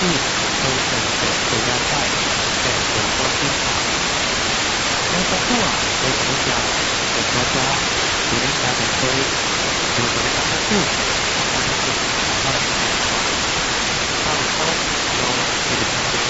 都选择国家赛在中国进场。那个不啊，我国家的国家主力打的队，有的打的队，他们是他的国家，他们都有自己的国家。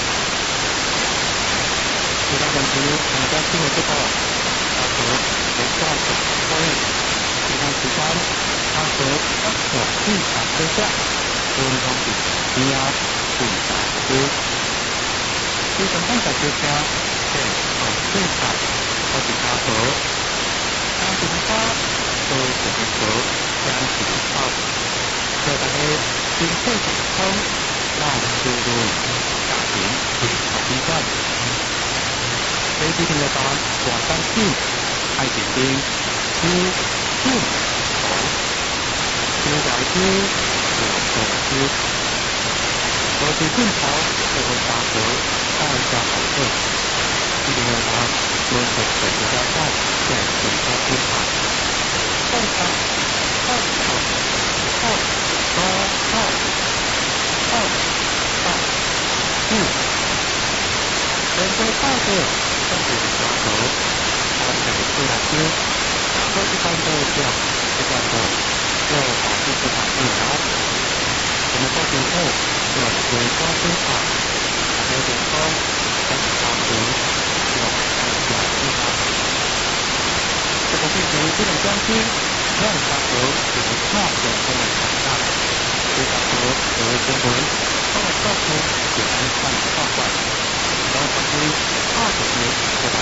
其他问题，我们在新闻之后，他和国家的会，其他时间，他和各种立场之下，都能够比较不打输。基本上在国家在立场或者他和他其他都只能和相比较，这大概经济上通让输入家庭比较低段。非必定的答案，我相信爱点兵知进头，知来知我所知，我是进头就会打和大家好事。必定的答案，论和本国家赛在本国出场，后场后场后高后后后不，人生大事。身体的抓头，他可以出来接，说一般都这样，这叫做要保护市场疫苗。我们做之后，要回高市场，还有点高，但是高额，要看表市场。这个病毒基本关心，让它和有差的功能强大，对它和新闻，它的造成有安上的状况。然后关于2个月，对吧？